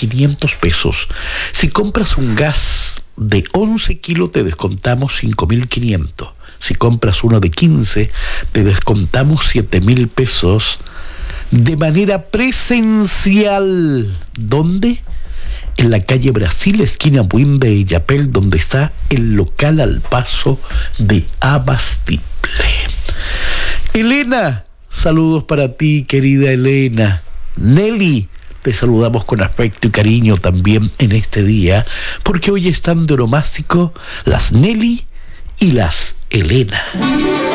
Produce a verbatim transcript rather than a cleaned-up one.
quinientos pesos. Si compras un gas de once kilos, te descontamos cinco mil quinientos. Si compras uno de quince, te descontamos siete mil pesos de manera presencial. ¿Dónde? En la calle Brasil, esquina Buin de Illapel, donde está el local al paso de Abastible. Elena, saludos para ti, querida Elena. Nelly, te saludamos con afecto y cariño también en este día, porque hoy están de onomástico las Nelly y las Elena.